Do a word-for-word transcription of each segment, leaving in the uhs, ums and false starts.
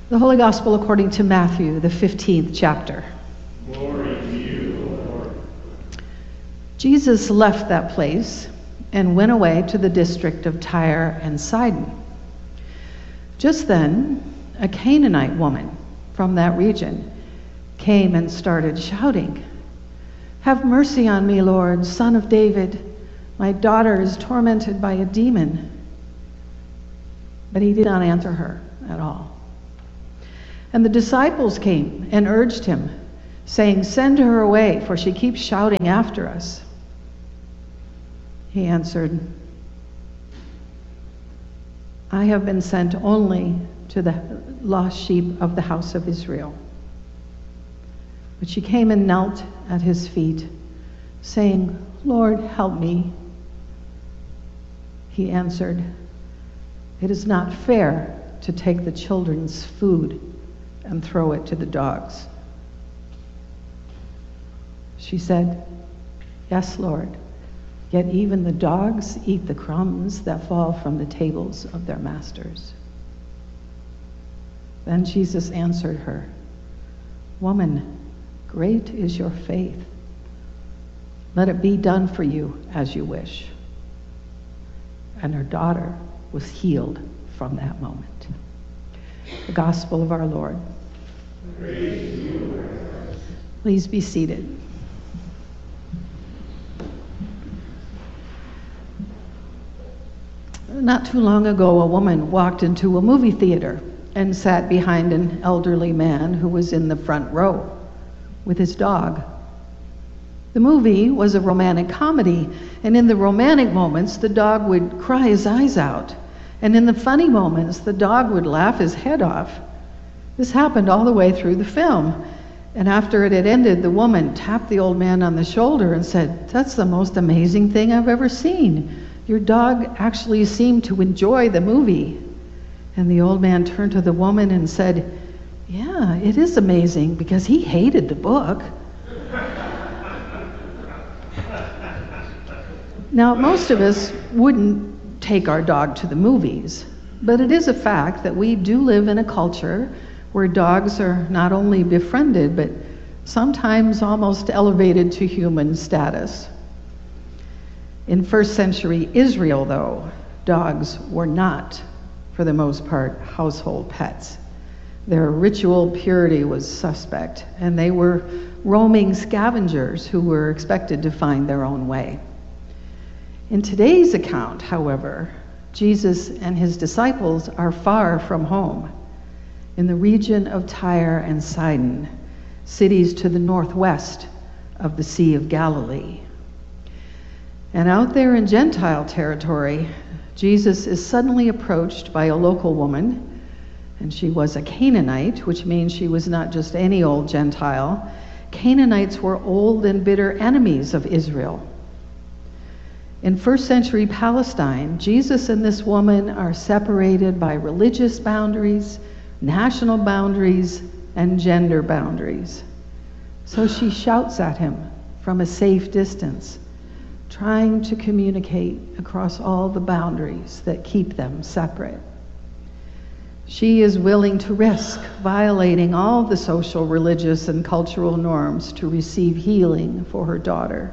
The Holy Gospel according to Matthew, the fifteenth chapter. Glory to you, Lord. Jesus left that place and went away to the district of Tyre and Sidon. Just then, a Canaanite woman from that region came and started shouting, "Have mercy on me, Lord, Son of David. My daughter is tormented by a demon." But he did not answer her at all. And the disciples came and urged him, saying, "Send her away, for she keeps shouting after us." He answered, "I have been sent only to the lost sheep of the house of Israel." But she came and knelt at his feet, saying, "Lord, help me." He answered, "It is not fair to take the children's food and throw it to the dogs." She said, "Yes, Lord, yet even the dogs eat the crumbs that fall from the tables of their masters." Then Jesus answered her, "Woman, great is your faith. Let it be done for you as you wish." And her daughter was healed from that moment. The Gospel of our Lord. Praise to you, Lord. Please be seated. Not too long ago, a woman walked into a movie theater and sat behind an elderly man who was in the front row with his dog. The movie was a romantic comedy, and in the romantic moments, the dog would cry his eyes out, and in the funny moments, the dog would laugh his head off. This happened all the way through the film, and after it had ended, the woman tapped the old man on the shoulder and said, "That's the most amazing thing I've ever seen. Your dog actually seemed to enjoy the movie." And the old man turned to the woman and said, "Yeah, it is amazing because he hated the book." Now, most of us wouldn't take our dog to the movies, but it is a fact that we do live in a culture where dogs are not only befriended, but sometimes almost elevated to human status. In first century Israel, though, dogs were not, for the most part, household pets. Their ritual purity was suspect, and they were roaming scavengers who were expected to find their own way. In today's account, however, Jesus and his disciples are far from home, in the region of Tyre and Sidon, cities to the northwest of the Sea of Galilee. And out there in Gentile territory, Jesus is suddenly approached by a local woman, and she was a Canaanite, which means she was not just any old Gentile. Canaanites were old and bitter enemies of Israel. In first century Palestine, Jesus and this woman are separated by religious boundaries, national boundaries, and gender boundaries. So she shouts at him from a safe distance, trying to communicate across all the boundaries that keep them separate. She is willing to risk violating all the social, religious, and cultural norms to receive healing for her daughter.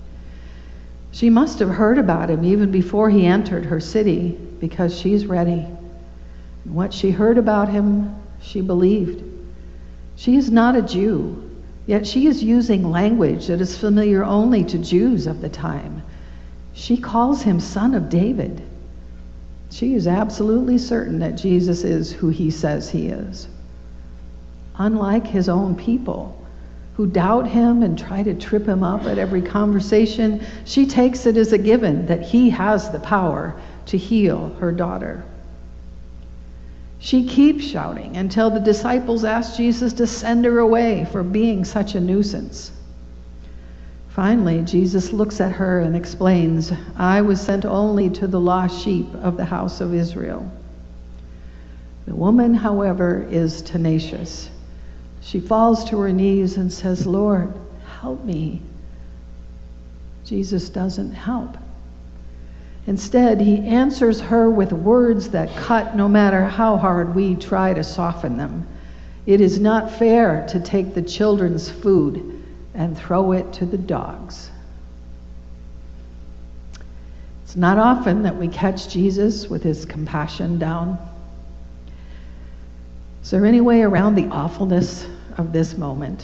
She must have heard about him even before he entered her city, because she's ready. And what she heard about him, she believed. She is not a Jew, yet she is using language that is familiar only to Jews of the time. She calls him Son of David. She is absolutely certain that Jesus is who he says he is. Unlike his own people, who doubt him and try to trip him up at every conversation, she takes it as a given that he has the power to heal her daughter. She keeps shouting until the disciples ask Jesus to send her away for being such a nuisance. Finally, Jesus looks at her and explains, "I was sent only to the lost sheep of the house of Israel." The woman, however, is tenacious. She falls to her knees and says, "Lord, help me." Jesus doesn't help. Instead, he answers her with words that cut no matter how hard we try to soften them. It is not fair to take the children's food and throw it to the dogs. It's not often that we catch Jesus with his compassion down. Is there any way around the awfulness of this moment?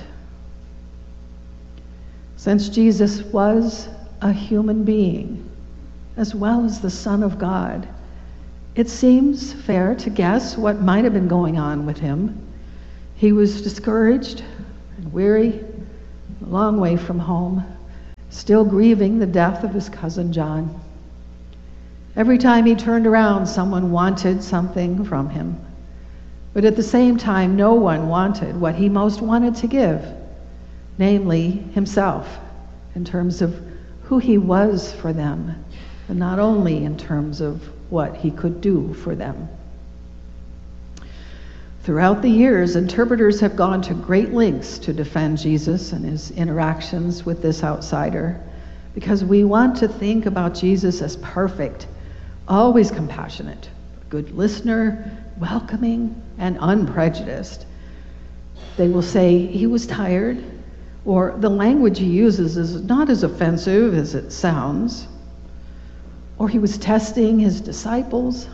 Since Jesus was a human being, as well as the Son of God, it seems fair to guess what might have been going on with him. He was discouraged and weary, a long way from home, still grieving the death of his cousin John. Every time he turned around, someone wanted something from him. But at the same time, no one wanted what he most wanted to give, namely himself, in terms of who he was for them, and not only in terms of what he could do for them. Throughout the years, interpreters have gone to great lengths to defend Jesus and his interactions with this outsider, because we want to think about Jesus as perfect, always compassionate, a good listener, welcoming, and unprejudiced. They will say he was tired, or the language he uses is not as offensive as it sounds, or he was testing his disciples.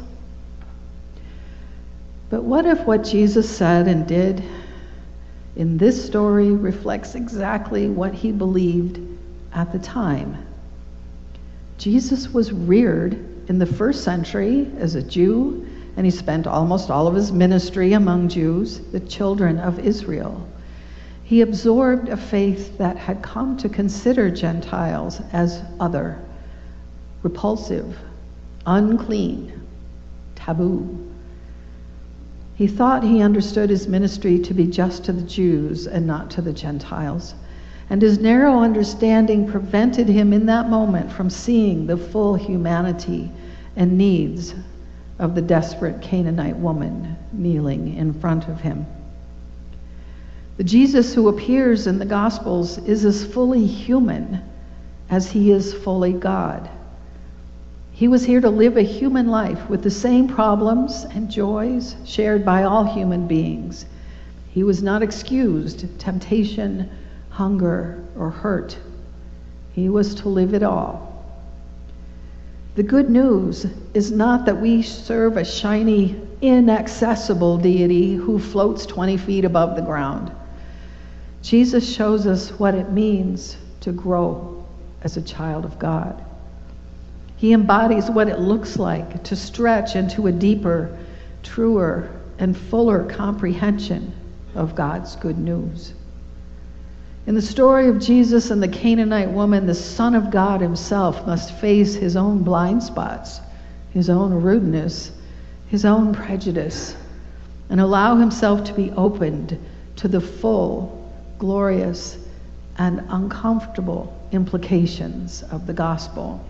But what if what Jesus said and did in this story reflects exactly what he believed at the time? Jesus was reared in the first century as a Jew, and he spent almost all of his ministry among Jews, the children of Israel. He absorbed a faith that had come to consider Gentiles as other, repulsive, unclean, taboo. He thought he understood his ministry to be just to the Jews and not to the Gentiles. And his narrow understanding prevented him in that moment from seeing the full humanity and needs of the desperate Canaanite woman kneeling in front of him. The Jesus who appears in the Gospels is as fully human as he is fully God. He was here to live a human life with the same problems and joys shared by all human beings. He was not excused temptation, hunger, or hurt. He was to live it all. The good news is not that we serve a shiny, inaccessible deity who floats twenty feet above the ground. Jesus shows us what it means to grow as a child of God. He embodies what it looks like to stretch into a deeper, truer, and fuller comprehension of God's good news. In the story of Jesus and the Canaanite woman, the Son of God himself must face his own blind spots, his own rudeness, his own prejudice, and allow himself to be opened to the full, glorious, and uncomfortable implications of the gospel.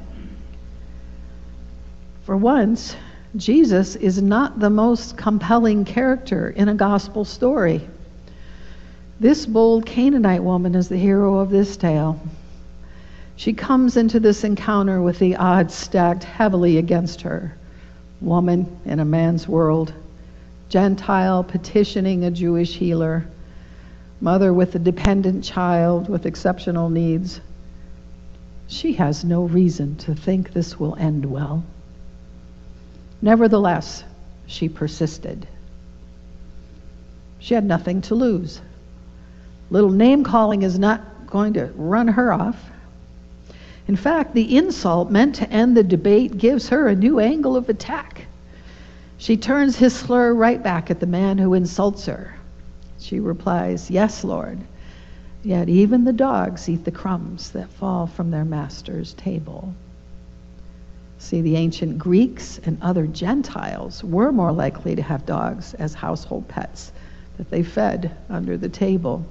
For once, Jesus is not the most compelling character in a gospel story. This bold Canaanite woman is the hero of this tale. She comes into this encounter with the odds stacked heavily against her. Woman in a man's world, Gentile petitioning a Jewish healer, mother with a dependent child with exceptional needs. She has no reason to think this will end well. Nevertheless, she persisted. She had nothing to lose. Little name-calling is not going to run her off. In fact, the insult meant to end the debate gives her a new angle of attack. She turns his slur right back at the man who insults her. She replies, "Yes, Lord, yet even the dogs eat the crumbs that fall from their master's table." See, the ancient Greeks and other Gentiles were more likely to have dogs as household pets that they fed under the table.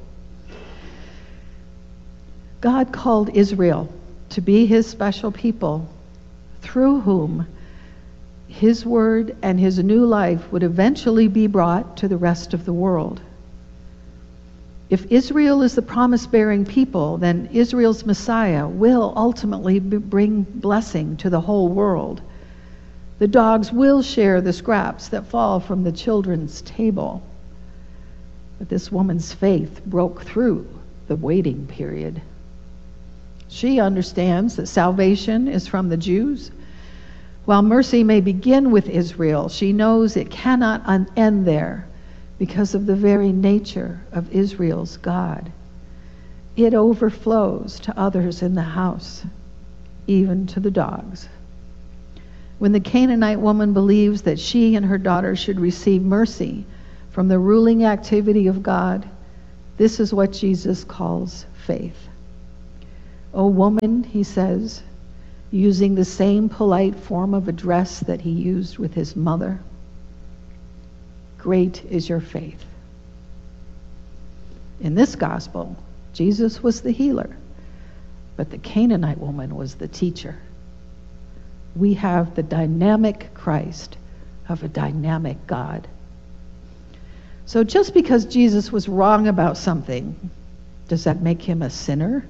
God called Israel to be his special people, through whom his word and his new life would eventually be brought to the rest of the world. If Israel is the promise-bearing people, then Israel's Messiah will ultimately b- bring blessing to the whole world. The dogs will share the scraps that fall from the children's table. But this woman's faith broke through the waiting period. She understands that salvation is from the Jews. While mercy may begin with Israel, she knows it cannot un- end there because of the very nature of Israel's God. It overflows to others in the house, even to the dogs. When the Canaanite woman believes that she and her daughter should receive mercy from the ruling activity of God, this is what Jesus calls faith. "O woman," he says, using the same polite form of address that he used with his mother, "great is your faith." In this gospel, Jesus was the healer, but the Canaanite woman was the teacher. We have the dynamic Christ of a dynamic God. So just because Jesus was wrong about something, does that make him a sinner?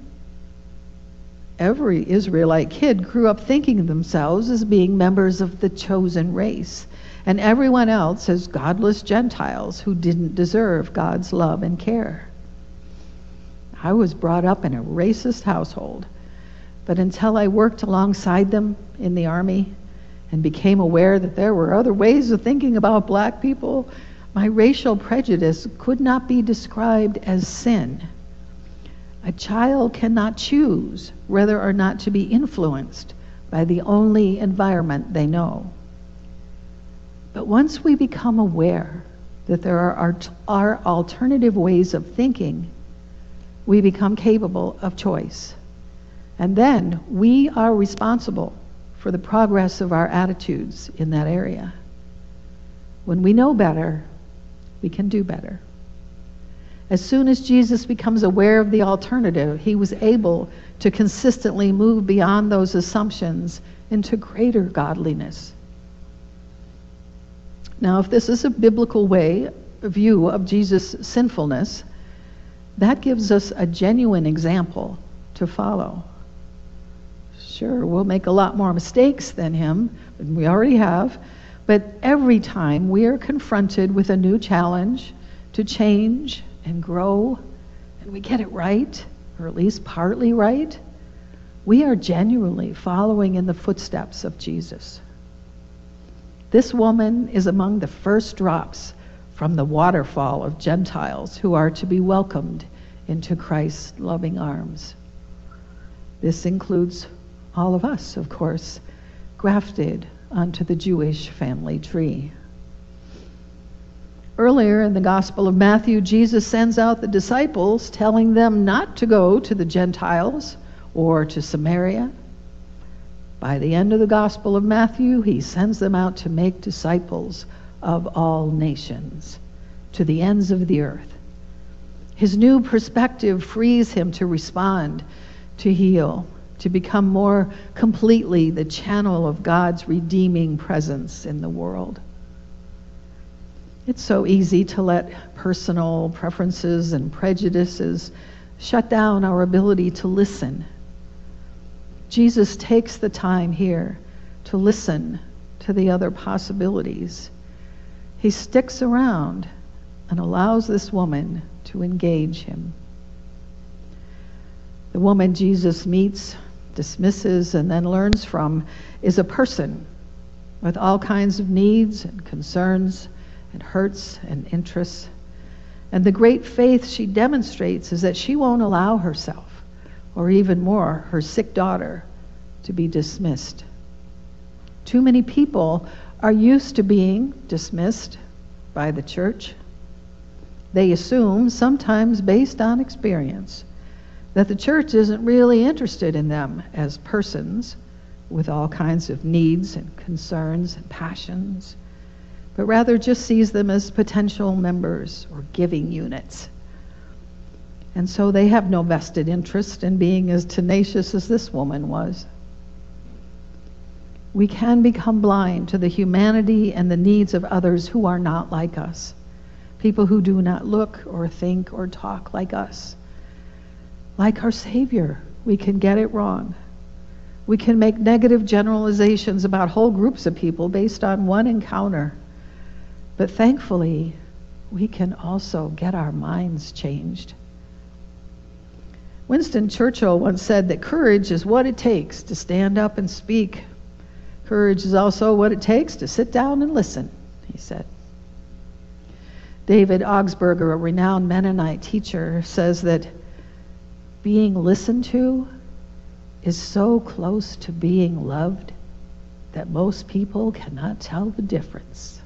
Every Israelite kid grew up thinking of themselves as being members of the chosen race, and everyone else as godless Gentiles who didn't deserve God's love and care. I was brought up in a racist household, but until I worked alongside them in the army and became aware that there were other ways of thinking about black people, my racial prejudice could not be described as sin. A child cannot choose whether or not to be influenced by the only environment they know. But once we become aware that there are, are alternative ways of thinking, we become capable of choice. And then we are responsible for the progress of our attitudes in that area. When we know better, we can do better. As soon as Jesus becomes aware of the alternative, he was able to consistently move beyond those assumptions into greater godliness. Now, if this is a biblical way, a view of Jesus' sinfulness, that gives us a genuine example to follow. Sure, we'll make a lot more mistakes than him, and we already have, but every time we are confronted with a new challenge to change and grow, and we get it right, or at least partly right, we are genuinely following in the footsteps of Jesus. This woman is among the first drops from the waterfall of Gentiles who are to be welcomed into Christ's loving arms. This includes all of us, of course, grafted onto the Jewish family tree. Earlier in the Gospel of Matthew, Jesus sends out the disciples, telling them not to go to the Gentiles or to Samaria. By the end of the Gospel of Matthew, he sends them out to make disciples of all nations, to the ends of the earth. His new perspective frees him to respond, to heal, to become more completely the channel of God's redeeming presence in the world. It's so easy to let personal preferences and prejudices shut down our ability to listen. Jesus takes the time here to listen to the other possibilities. He sticks around and allows this woman to engage him. The woman Jesus meets, dismisses, and then learns from is a person with all kinds of needs and concerns and hurts and interests. And the great faith she demonstrates is that she won't allow herself, or even more, her sick daughter, to be dismissed. Too many people are used to being dismissed by the church. They assume, sometimes based on experience, that the church isn't really interested in them as persons with all kinds of needs and concerns and passions, but rather just sees them as potential members or giving units. And so they have no vested interest in being as tenacious as this woman was. We can become blind to the humanity and the needs of others who are not like us, people who do not look or think or talk like us. Like our Savior, we can get it wrong. We can make negative generalizations about whole groups of people based on one encounter. But thankfully, we can also get our minds changed. Winston Churchill once said that courage is what it takes to stand up and speak. Courage is also what it takes to sit down and listen, he said. David Augsburger, a renowned Mennonite teacher, says that being listened to is so close to being loved that most people cannot tell the difference.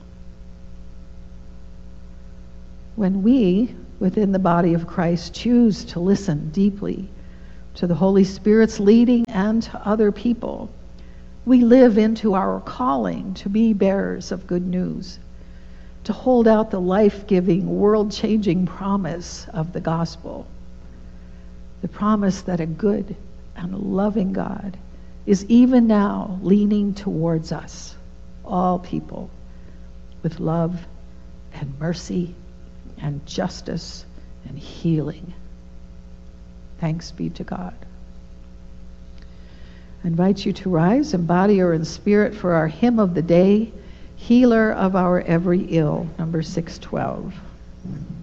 When we, within the body of Christ, choose to listen deeply to the Holy Spirit's leading and to other people, we live into our calling to be bearers of good news, to hold out the life-giving, world-changing promise of the gospel, the promise that a good and loving God is even now leaning towards us, all people, with love and mercy and justice and healing. Thanks be to God. I invite you to rise in body or in spirit for our hymn of the day, Healer of Our Every Ill, number six twelve.